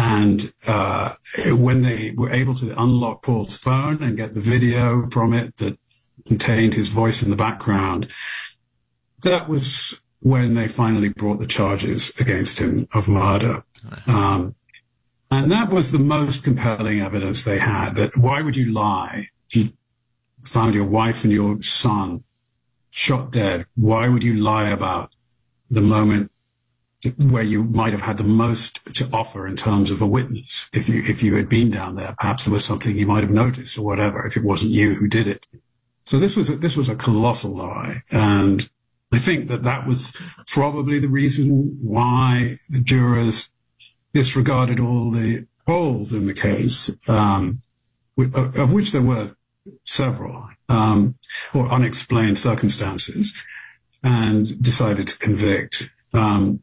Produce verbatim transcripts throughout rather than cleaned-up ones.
And uh, when they were able to unlock Paul's phone and get the video from it that contained his voice in the background, that was when they finally brought the charges against him of murder. Um, and that was the most compelling evidence they had, that why would you lie? You found your wife and your son shot dead. Why would you lie about the moment where you might have had the most to offer in terms of a witness? If you, if you had been down there, perhaps there was something you might have noticed or whatever, if it wasn't you who did it. So this was, a, this was a colossal lie. And I think that that was probably the reason why the jurors disregarded all the holes in the case, um, of which there were several, um, or unexplained circumstances, and decided to convict. Um,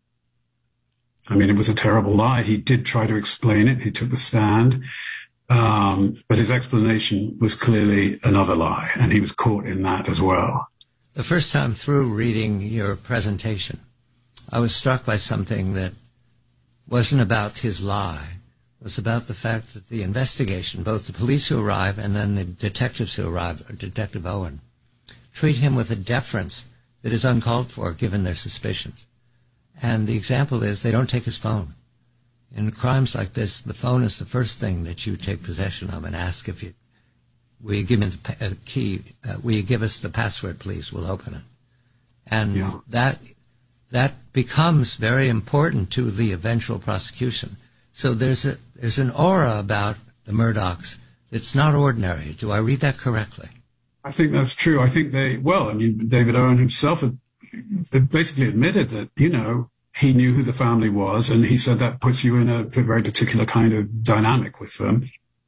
I mean, it was a terrible lie. He did try to explain it. He took the stand. Um, but his explanation was clearly another lie, and he was caught in that as well. The first time through reading your presentation, I was struck by something that wasn't about his lie. It was about the fact that the investigation, both the police who arrive and then the detectives who arrive, Detective Owen, treat him with a deference that is uncalled for given their suspicions. And the example is they don't take his phone. In crimes like this, the phone is the first thing that you take possession of and ask if you, will you give me the uh, key, uh, will you give us the password, please, we'll open it. And yeah. that that becomes very important to the eventual prosecution. So there's a there's an aura about the Murdochs that's not ordinary. Do I read that correctly? I think that's true. I think they, well, I mean, David Owen himself had, had basically admitted that, you know, he knew who the family was, and he said that puts you in a very particular kind of dynamic with them.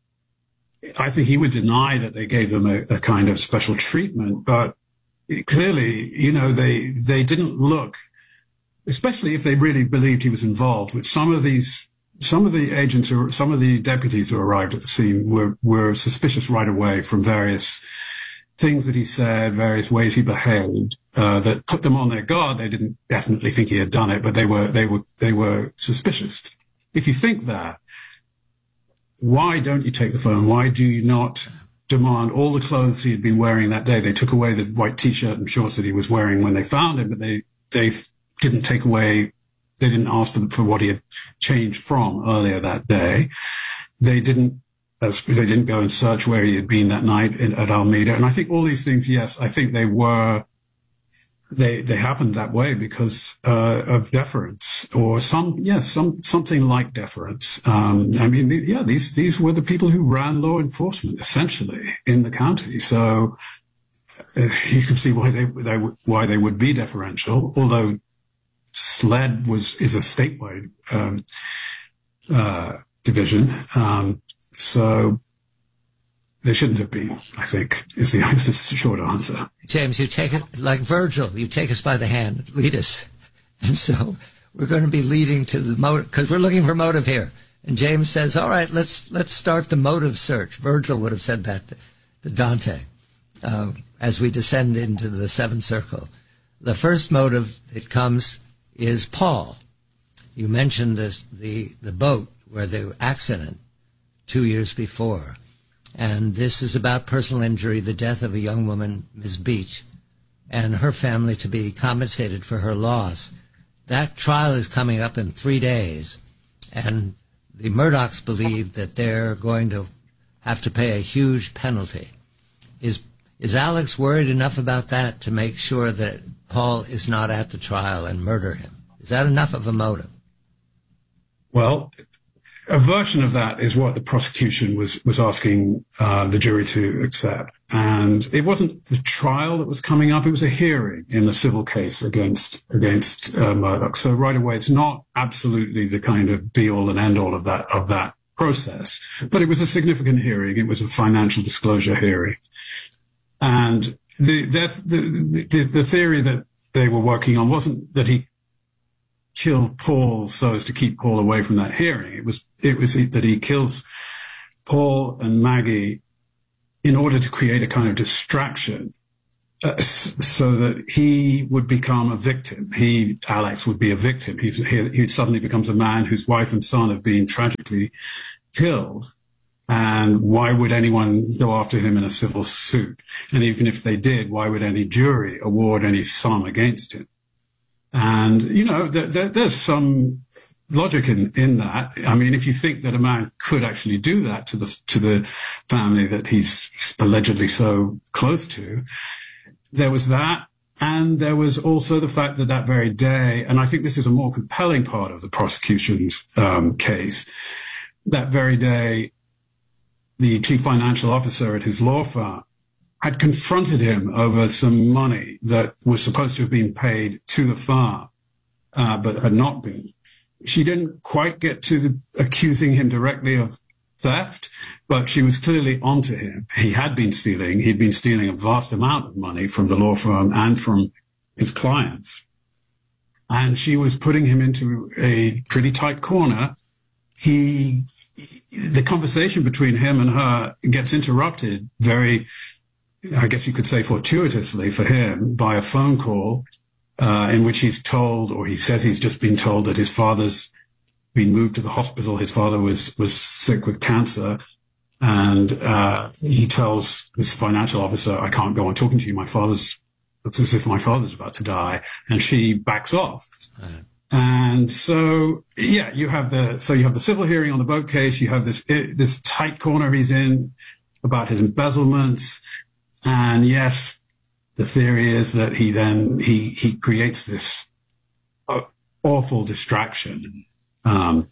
I think he would deny that they gave them a, a kind of special treatment, but clearly, you know, they they didn't look, especially if they really believed he was involved, which some of these, some of the agents or some of the deputies who arrived at the scene were, were suspicious right away from various things that he said, various ways he behaved, uh, that put them on their guard. They didn't definitely think he had done it, but they were, they were, they were suspicious. If you think that, why don't you take the phone? Why do you not demand all the clothes he had been wearing that day? They took away the white t-shirt and shorts that he was wearing when they found him, but they, they didn't take away, they didn't ask for, for what he had changed from earlier that day. They didn't, As they didn't go and search where he had been that night in, at Almeida. And I think all these things, yes, I think they were, they, they happened that way because, uh, of deference or some, yes, some, something like deference. Um, I mean, yeah, these, these were the people who ran law enforcement essentially in the county. So uh, you can see why they, they, why they would be deferential, although SLED was, is a statewide, um, uh, division. Um, So they shouldn't have been, I think, is the, is the short answer. James, you take it like Virgil. You take us by the hand, lead us. And so we're going to be leading to the motive, because we're looking for motive here. And James says, all right, let's let's start the motive search. Virgil would have said that to, to Dante uh, as we descend into the seventh circle. The first motive that comes is Paul. You mentioned this, the, the boat where the accident two years before. And this is about personal injury, the death of a young woman, Miz Beach, and her family to be compensated for her loss. That trial is coming up in three days, and the Murdochs believe that they're going to have to pay a huge penalty. Is, is Alex worried enough about that to make sure that Paul is not at the trial and murder him? Is that enough of a motive? Well, a version of that is what the prosecution was, was asking uh, the jury to accept. And it wasn't the trial that was coming up. It was a hearing in the civil case against, against uh, Murdoch. So right away, it's not absolutely the kind of be all and end all of that, of that process. But it was a significant hearing. It was a financial disclosure hearing. And the, the, the, the theory that they were working on wasn't that he killed Paul so as to keep Paul away from that hearing. It was, it was that he kills Paul and Maggie in order to create a kind of distraction uh, so that he would become a victim. He, Alex, would be a victim. He's, he, he suddenly becomes a man whose wife and son have been tragically killed. And why would anyone go after him in a civil suit? And even if they did, why would any jury award any sum against him? And, you know, there, there, there's some logic in, in that. I mean, if you think that a man could actually do that to the, to the family that he's allegedly so close to, there was that. And there was also the fact that that very day, and I think this is a more compelling part of the prosecution's um, case, that very day, the chief financial officer at his law firm had confronted him over some money that was supposed to have been paid to the firm, uh, but had not been. She didn't quite get to the, accusing him directly of theft, but she was clearly onto him. He had been stealing. He'd been stealing a vast amount of money from the law firm and from his clients. And she was putting him into a pretty tight corner. He, the conversation between him and her gets interrupted very, I guess you could say fortuitously for him, by a phone call uh, in which he's told, or he says he's just been told, that his father's been moved to the hospital. His father was, was sick with cancer. And uh, he tells this financial officer, I can't go on talking to you. My father's, looks as if my father's about to die. And she backs off. Right. And so, yeah, you have the, so you have the civil hearing on the boat case. You have this, this tight corner he's in about his embezzlements. And yes, the theory is that he then, he, he creates this uh, awful distraction, um,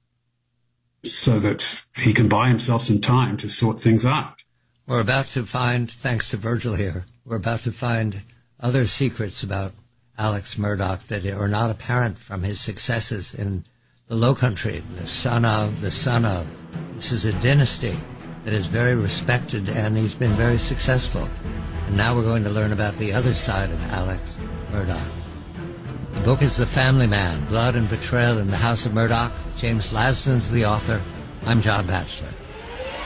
so that he can buy himself some time to sort things out. We're about to find, thanks to Virgil here, we're about to find other secrets about Alex Murdaugh that are not apparent from his successes in the Low Country, the son of, the son of. This is a dynasty that is very respected, and he's been very successful. And now we're going to learn about the other side of Alex Murdaugh. The book is The Family Man, Blood and Betrayal in the House of Murdaugh. James Lasden's the author. I'm John Batchelor.